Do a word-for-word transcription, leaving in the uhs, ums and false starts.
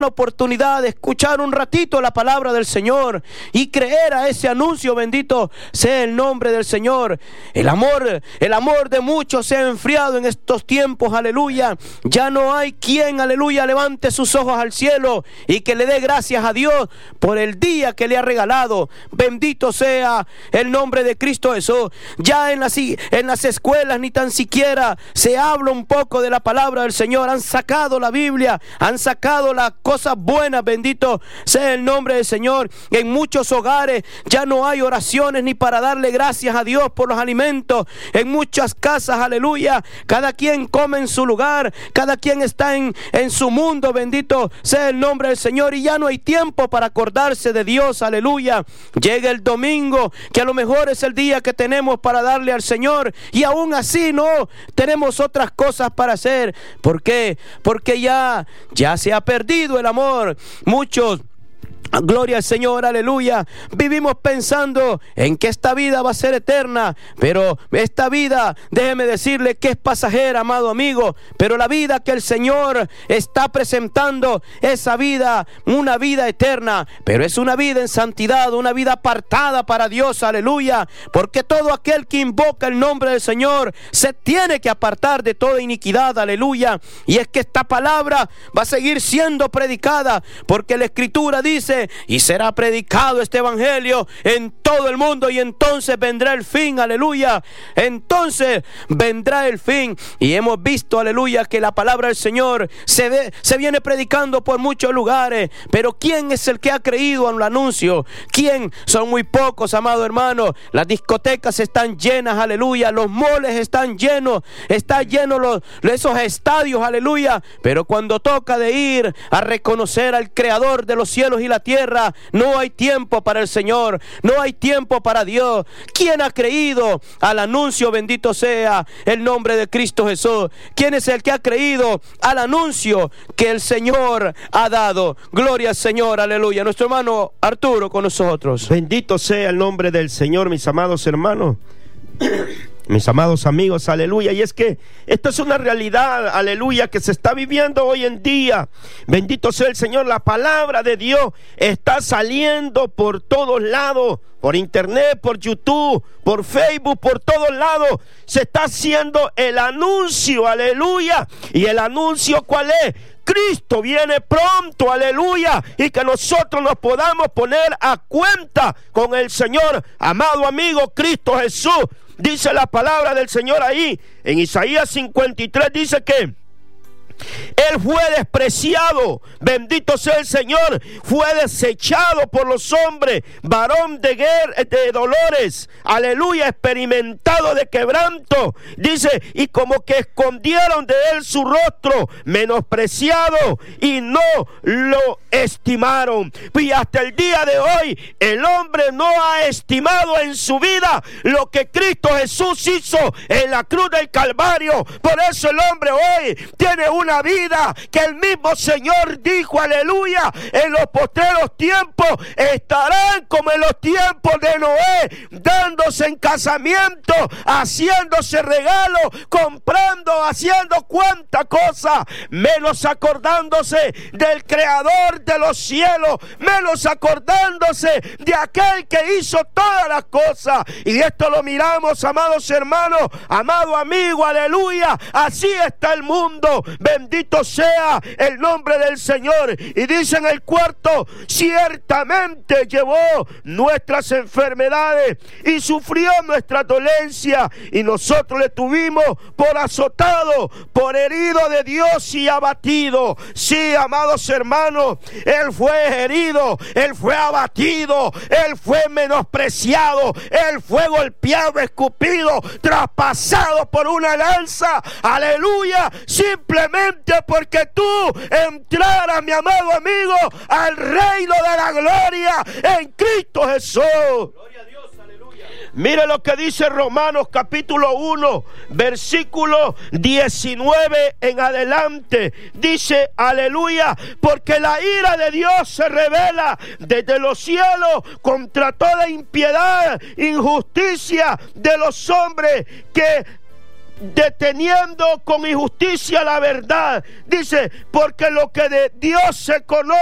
oportunidad de escuchar un ratito la palabra del Señor y creer a ese anuncio. Bendito sea el nombre del Señor. El amor, el amor de muchos se ha enfriado en estos tiempos, aleluya. Ya no hay quien, aleluya, levante sus ojos al cielo y que le dé gracias a Dios por el día que le ha regalado. Bendito sea el nombre de Cristo Jesús. Ya en las, en las escuelas ni tan siquiera se habla un poco de la palabra del Señor. Han sacado la Biblia, han sacado la cosas buenas, bendito sea el nombre del Señor. En muchos hogares ya no hay oraciones ni para darle gracias a Dios por los alimentos. En muchas casas, aleluya, cada quien come en su lugar, cada quien está en, en su mundo, bendito sea el nombre del Señor, y ya no hay tiempo para acordarse de Dios, aleluya. Llega el domingo, que a lo mejor es el día que tenemos para darle al Señor, y aún así no, tenemos otras cosas para hacer. ¿Por qué? Porque ya, ya se ha perdido el amor. Muchos, gloria al Señor, aleluya, vivimos pensando en que esta vida va a ser eterna, pero esta vida, déjeme decirle que es pasajera, amado amigo. Pero la vida que el Señor está presentando, esa vida, una vida eterna, pero es una vida en santidad, una vida apartada para Dios, aleluya. Porque todo aquel que invoca el nombre del Señor se tiene que apartar de toda iniquidad, aleluya. Y es que esta palabra va a seguir siendo predicada, porque la Escritura dice: y será predicado este evangelio en todo el mundo, y entonces vendrá el fin, aleluya. Entonces vendrá el fin. Y hemos visto, aleluya, que la palabra del Señor se, ve, se viene predicando por muchos lugares. Pero ¿quién es el que ha creído al anuncio? ¿Quién? Son muy pocos, amado hermano. Las discotecas están llenas, aleluya. Los moles están llenos, están llenos los, esos estadios, aleluya. Pero cuando toca de ir a reconocer al Creador de los cielos y la tierra, no hay tiempo para el Señor, no hay tiempo para Dios. ¿Quién ha creído al anuncio? Bendito sea el nombre de Cristo Jesús. ¿Quién es el que ha creído al anuncio que el Señor ha dado? Gloria al Señor, aleluya. Nuestro hermano Arturo con nosotros. Bendito sea el nombre del Señor, mis amados hermanos, mis amados amigos, aleluya. Y es que esto es una realidad, aleluya, que se está viviendo hoy en día. Bendito sea el Señor. La palabra de Dios está saliendo por todos lados, por internet, por YouTube, por Facebook, por todos lados. Se está haciendo el anuncio, aleluya. ¿Y el anuncio cuál es? Cristo viene pronto, aleluya, y que nosotros nos podamos poner a cuenta con el Señor. Amado amigo, Cristo Jesús, dice la palabra del Señor ahí, en Isaías cincuenta y tres, dice que Él fue despreciado, bendito sea el Señor, fue desechado por los hombres, varón de, guerra, de dolores, aleluya, experimentado de quebranto, dice, y como que escondieron de Él su rostro, menospreciado, y no lo estimaron. Y hasta el día de hoy, el hombre no ha estimado en su vida lo que Cristo Jesús hizo en la cruz del Calvario. Por eso el hombre hoy tiene una vida que el mismo Señor dijo, aleluya, en los postreros tiempos estarán como en los tiempos de Noé, dándose en casamiento, haciéndose regalos, comprando, haciendo cuanta cosa, menos acordándose del Creador de los cielos, menos acordándose de aquel que hizo todas las cosas. Y esto lo miramos, amados hermanos, amado amigo, aleluya, así está el mundo. Bendito sea el nombre del Señor. Y dice en el cuarto: ciertamente llevó nuestras enfermedades y sufrió nuestra dolencia, y nosotros le tuvimos por azotado, por herido de Dios y abatido. Sí, amados hermanos, Él fue herido, Él fue abatido, Él fue menospreciado, Él fue golpeado, escupido, traspasado por una lanza, aleluya, simplemente porque tú entraras, mi amado amigo, al reino de la gloria en Cristo Jesús. Gloria a Dios, aleluya. Mire lo que dice Romanos capítulo uno, versículo diecinueve en adelante. Dice, aleluya, porque la ira de Dios se revela desde los cielos contra toda impiedad, injusticia de los hombres que deteniendo con injusticia la verdad. Dice, porque lo que de Dios se conoce